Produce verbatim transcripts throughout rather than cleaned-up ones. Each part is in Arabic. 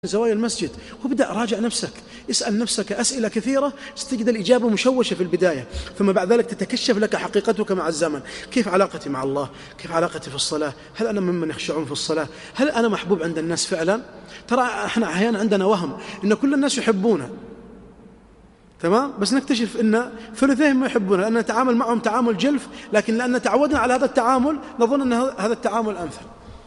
زوايا المسجد، وابدأ راجع نفسك، اسأل نفسك أسئلة كثيرة ستجد الإجابة مشوشة في البداية، ثم بعد ذلك تتكشف لك حقيقتك مع الزمن. كيف علاقتي مع الله؟ كيف علاقتي في الصلاة؟ هل أنا ممن يخشعون في الصلاة؟ هل أنا محبوب عند الناس فعلا؟ ترى احنا أحيانا عندنا وهم إن كل الناس يحبونه، تمام، بس نكتشف أن ثلثهم ما يحبونه لأن نتعامل معهم تعامل جلف، لكن لأن تعودنا على هذا التعامل نظن أن هذا التعامل أمثل.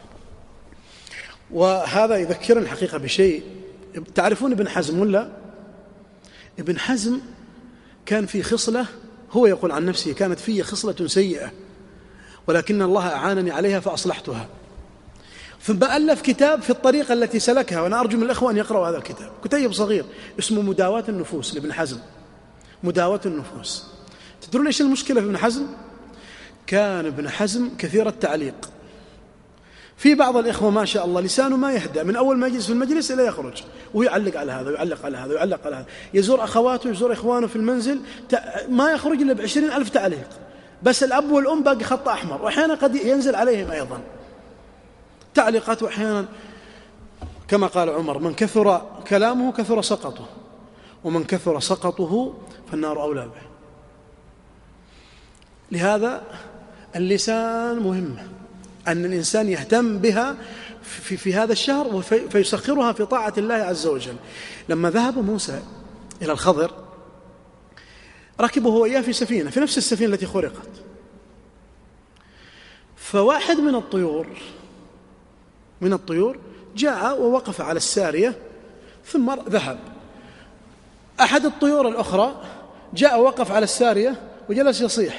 وهذا يذكرني الحقيقة بشيء. تعرفون ابن حزم ولا؟ ابن حزم كان في خصلة، هو يقول عن نفسه كانت في خصلة سيئة ولكن الله أعانني عليها فأصلحتها، ثم ألف كتاب في الطريقة التي سلكها، وأنا أرجو من الأخوة أن يقرأوا هذا الكتاب، كتيب صغير اسمه مداواة النفوس لابن حزم. مداواة النفوس. تدرون إيش المشكلة في ابن حزم؟ كان ابن حزم كثير التعليق. في بعض الإخوة ما شاء الله لسانه ما يهدأ، من أول ما يجلس في المجلس إلى يخرج ويعلق على هذا ويعلق على هذا ويعلق على هذا، يزور أخواته يزور إخوانه في المنزل ما يخرج إلا بعشرين ألف تعليق، بس الأب والأم باقي خط أحمر، وأحيانا قد ينزل عليهم أيضا تعليقات. وأحيانا كما قال عمر: من كثر كلامه كثر سقطه، ومن كثر سقطه فالنار أولى به. لهذا اللسان مهم أن الإنسان يهتم بها في, في هذا الشهر فيسخرها في طاعة الله عز وجل. لما ذهب موسى إلى الخضر ركبه هو إياه في سفينة، في نفس السفينة التي خرقت، فواحد من الطيور من الطيور جاء ووقف على السارية ثم ذهب. أحد الطيور الأخرى جاء ووقف على السارية وجلس يصيح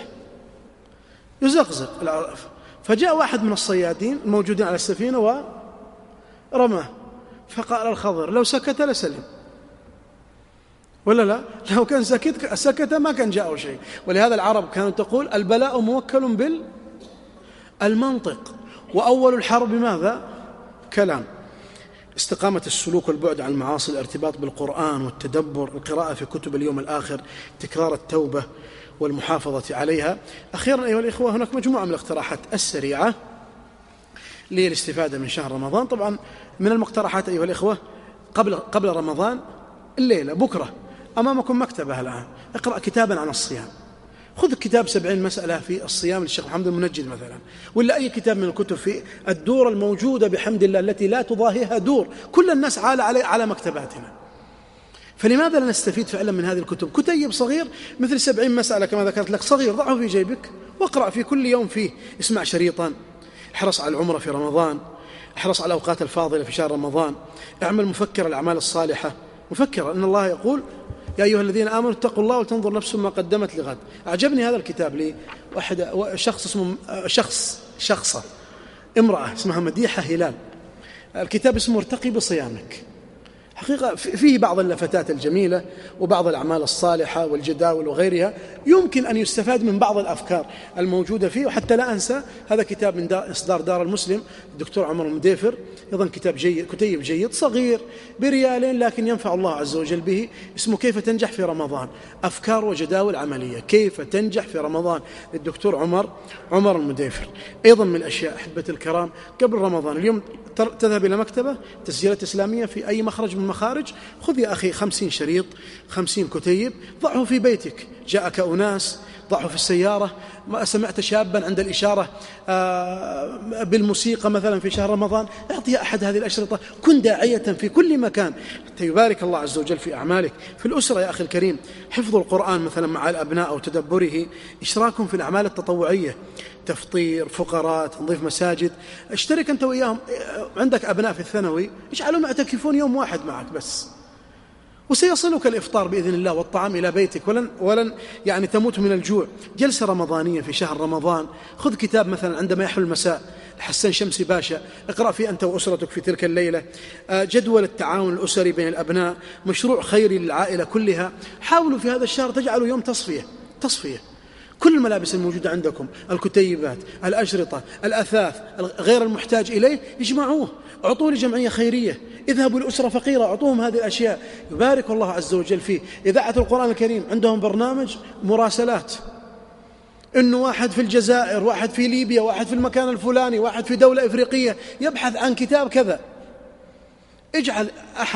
يزقزق، فجاء واحد من الصيادين الموجودين على السفينة ورماه، فقال الخضر: لو سكت لسلم، ولا لا؟ لو كان سكت سكت ما كان جاءه شيء. ولهذا العرب كانت تقول: البلاء موكل بالمنطق، وأول الحرب ماذا؟ كلام. استقامة السلوك والبعد عن المعاصي، الارتباط بالقرآن والتدبر، القراءة في كتب اليوم الآخر، تكرار التوبة والمحافظة عليها. أخيرا أيها الإخوة، هناك مجموعة من الاقتراحات السريعة للاستفادة من شهر رمضان. طبعا من المقترحات أيها الإخوة قبل قبل رمضان، الليلة بكرة أمامكم مكتبة الآن، اقرأ كتابا عن الصيام. خذ كتاب سبعين مسألة في الصيام للشيخ محمد المنجد مثلا، ولا أي كتاب من الكتب في الدور الموجودة بحمد الله التي لا تضاهيها دور، كل الناس عال على على مكتباتنا. فلماذا لا نستفيد فعلا من هذه الكتب؟ كتيب صغير مثل سبعين مسألة كما ذكرت لك، صغير، ضعه في جيبك واقرأ في كل يوم فيه. اسمع شريطا، احرص على العمرة في رمضان، احرص على الأوقات الفاضلة في شهر رمضان، اعمل مفكر الأعمال الصالحة، مفكر أن الله يقول: يا أيها الذين آمنوا اتقوا الله ولتنظر نفس ما قدمت لغد. أعجبني هذا الكتاب لي واحد شخص اسمه شخص شخصة امرأة اسمها مديحة هلال، الكتاب اسمه ارتقي بصيامك. حقيقة فيه بعض اللفتات الجميلة وبعض الأعمال الصالحة والجداول وغيرها، يمكن أن يستفاد من بعض الأفكار الموجودة فيه. وحتى لا أنسى هذا كتاب من إصدار دار المسلم الدكتور عمر المديفر، أيضا كتاب جيد، كتيب جيد صغير بريالين لكن ينفع الله عز وجل به، اسمه كيف تنجح في رمضان، أفكار وجداول عملية، كيف تنجح في رمضان للدكتور عمر عمر المديفر. أيضا من الأشياء أحبة الكرام قبل رمضان، اليوم تذهب إلى مكتبة تسجيلات إسلامية في أي مخرج من المخارج، خذ يا أخي خمسين شريط، خمسين كتيب، ضعه في بيتك، جاءك أناس ضعه في السيارة، ما سمعت شابا عند الإشارة بالموسيقى مثلا في شهر رمضان، اعطي أحد هذه الأشرطة، كن داعية في كل مكان حتى يبارك الله عز وجل في أعمالك. في الأسرة يا أخي الكريم، حفظ القرآن مثلا مع الأبناء أو تدبره، إشراكهم في الأعمال التطوعية، تفطير، فقراء، تنظيف مساجد، اشترك أنت وإياهم. عندك أبناء في الثانوي، اجعلهم يعتكفون يوم واحد معك بس، وسيصلك الإفطار بإذن الله والطعام إلى بيتك، ولن, ولن يعني تموت من الجوع. جلسة رمضانية في شهر رمضان، خذ كتاب مثلا عندما يحل المساء لحسن شمسي باشا، اقرأ فيه أنت وأسرتك في تلك الليلة. جدول التعاون الأسري بين الأبناء، مشروع خيري للعائلة كلها. حاولوا في هذا الشهر تجعلوا يوم تصفية تصفية كل الملابس الموجودة عندكم، الكتيبات، الأشرطة، الأثاث، غير المحتاج إليه اجمعوه، اعطوه لجمعية خيرية، اذهبوا لأسرة فقيرة اعطوهم هذه الأشياء، يبارك الله عز وجل فيه. إذاعة القرآن الكريم عندهم برنامج مراسلات، إنه واحد في الجزائر، واحد في ليبيا، واحد في المكان الفلاني، واحد في دولة إفريقية يبحث عن كتاب كذا، اجعل أحد